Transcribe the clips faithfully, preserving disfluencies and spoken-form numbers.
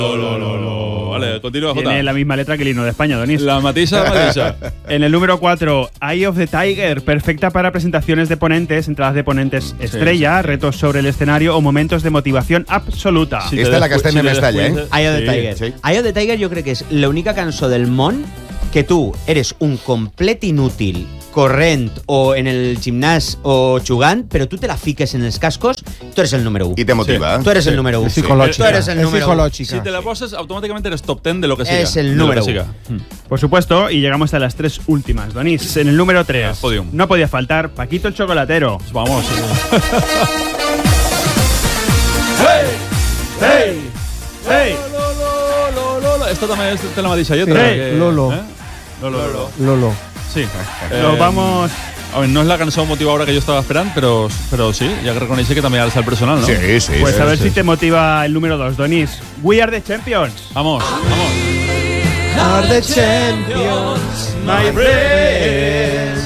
Lo, lo, lo, lo. Vale, continúa, Jota. Tiene la misma letra que el himno de España, Donís. La mateixa, mateixa. En el número cuatro, Eye of the Tiger, perfecta para presentaciones de ponentes, entradas de ponentes estrella, sí, sí. retos sobre el escenario o momentos de motivación absoluta. Sí. Esta és la que estem Si en te Mestalla, eh? descuides- Eye of the Sí, Tiger. sí. Eye of the Tiger jo crec que és l'única cançó del món que tu eres un complet inútil corrent o en el gimnàs o jugant, però tu te la fiques en els cascos, tu eres el número u. I te motiva. Tu eres Sí. el número u. Es psicológica. Tu eres el Es número u. psicológica. Si te la poses, automáticamente eres top ten de lo que siga. Es el de lo número que siga. Por supuesto, y llegamos a las tres últimas, Donís. En el número tres, Ah, podium. no podía faltar Paquito el Chocolatero. Pues vamos. ¡Hey! ¡Hey! Lolo, Lolo. Esta també és de la mateixa lletra. Sí, que- Lolo. Eh? Lolo, Lolo. Lolo. Sí. Lo Eh, vamos... A ver, no es la canción motivadora que yo estaba esperando, pero, pero sí, ya que reconocí que también alza el personal, ¿no? Sí, sí. Pues sí, a ver sí. si te motiva el número dos, Donís. We are the champions. Vamos, vamos. Are the champions, my friends.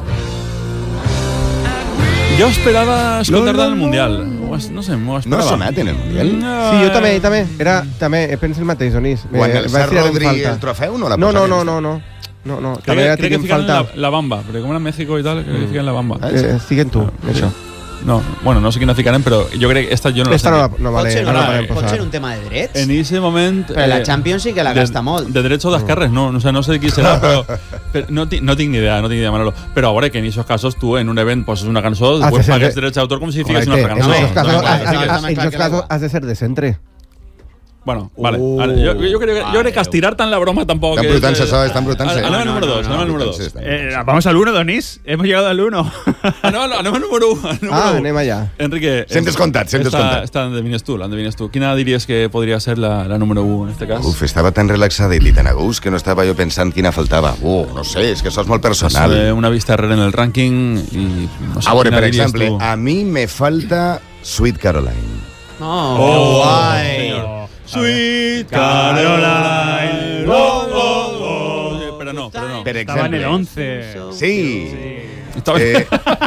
Yo esperaba escoltar-la en el Mundial. Ho es- No sé, m'ho No ha esperava. sonat en el Mundial? Sí, jo també, també. Era, també, penso el mateix, Donís. Quan Eh, el vaig Sar tirar en Rodri falta. el trofeu no l'ha No, no, posat? no, no, no. No, no, Crec, també la crec tinc que en fiquen la, falta. la Bamba, perquè com era México i tal, crec que fiquen la Bamba. Eh, siguen tu, això. No, bueno, no sé quina ficarem, però jo crec que esta jo no la Esta no, sentia. la- no Pot vale, ser, no una, la podem pot posar. ser un tema de drets? En ese moment... Però la Champions sí que la de- gasta molt. De drets o d'esquerres, no, no, sé, no sé de qui serà, però, però no, ti- no tinc ni idea, no tinc ni idea, Manolo. Però a veure, que en aquests casos tu en un event poses una cançó, Has de després ser pagues de- drets d'autor com si fiques una Correcte. altra En cançó. esos casos, no, a- no, a- no, a- no, en esos no, casos no. has de ser de centre. Bueno, vale. Uh, Ara, jo, jo, crec, jo crec que estirar tant la broma tampoc... Estan és- brutant-se, això, estan brutant-se. Anem al No, número no, dos, no, anem al no, número dos. brutant-se. Eh, vamos al uno, Donís. Hemos llegado al uno. Ah, no, no, anem al número un. al número Ah, un. anem allà. Enrique... Sem descomptat, sem esta- descomptat. Esta l'endevines tu, l'endevines tu. Quina diries que podria ser la, la número un en este cas? Uf, estava tan relaxada i tan a gust que no estava jo pensant quina faltava. Uh, no sé, és que això és molt personal. Eh, una vista darrere en el rànquing i... No sé, A veure, quina per diries exemple, tu? a mi me falta Sweet Caroline. Oh, Oh, guai. senyor. Sweet Caroline. Oh, oh, oh. Sí, Però no, però no. Per Estaba en el exemple. once. Sí. Estava... Eh,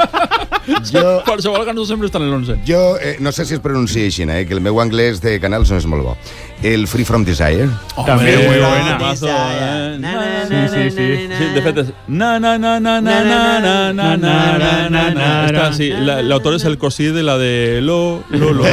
jo, Qualsevol cançó sempre està en l'onze. jo eh, no sé si es pronuncia així, eh, que el meu anglès de canals no és molt bo. El Free From Desire. También Hombre, muy oh, buena. mazo, eh. Na, na, Sí, na, sí, sí. na, Sí, na, de fet és... Na, na, na, na, na, na, na, na, na, na, na, na. Esta, sí, la- l'autor és el cosí de la de Lo, Lo, Lo.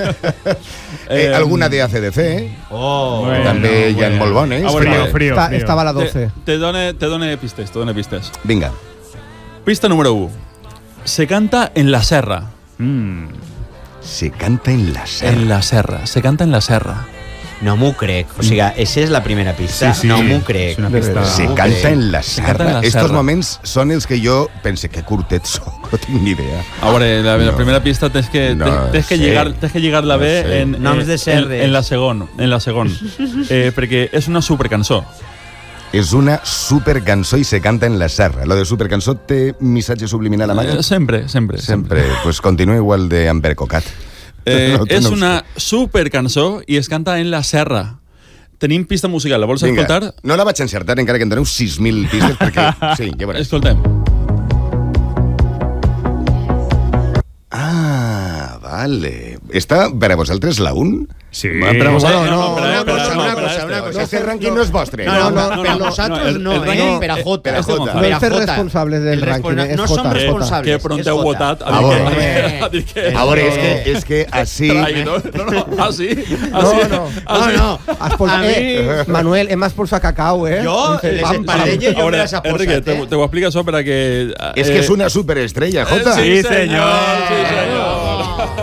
Eh, alguna de A C D C, eh? Oh. Bueno, també hi ha bueno. molt bones. Ah, bueno, Frío, però- frío, Esta- frío. Estava a la Te, doce. te, done, te done pistes, te done pistes. Vinga. Pista número uno. Se canta en la serra. Mm. Se canta en la serra. En la serra. Se canta en la serra. No m'ho crec. O sigui, aquesta és la primera pista. Sí, sí. No m'ho crec. És una De pista... veres. Se Ah, canta ok. en la Se canta en serra. la Estos serra. moments són els que jo pense que curtets soc, no tinc ni idea. A veure, la, la No. primera pista tens que, No tens, tens que, sé. lligar, tens que lligar la No B sé. en, Noms eh, de serres. en, en la segon. En la segon. eh, perquè és una supercançó. És una supercançó i se canta en la serra. Lo de supercançó té missatge subliminal a Eh, sempre, sempre. Sempre. Pues continua igual de Ambercocat. Eh, No, tu és no ho una supercançó i es canta en la serra. Tenim pista musical, la vols Vinga, escoltar? no la vaig encertar encara que em doneu sis mil pistes perquè... Sí, ja veuràs. Escoltem. Ah, vale. Està per a vosaltres la un? Sí. Però, no, no, no, espera, una espera, cosa, no, una espera, cosa, espera, una cosa. Este rànquing no és vostre. No, no, no, no, no, per no, nosaltres no, el- no, el eh? ranking- Per a Jota. per a Jota. Per a No ser Jota. responsables del El ranking, responsable- és No Jota, som Jota. responsables. Que pronto és heu Jota. votat. A veure. Ha dit que... A veure, és que, és que així... Traïdor. No, no, ah, sí? Ah, No, sí? no. Ah, No, sí? no. Has pol- A mi- eh, Manuel, hem expulsat cacao, eh? Jo, Dice, les pam, pam. emparelles jo A me veure, les ha Enrique, posat, te, eh? te ho explico això per a que... És que és una superestrella, Jota. Sí, Sí, senyor. Sí, senyor.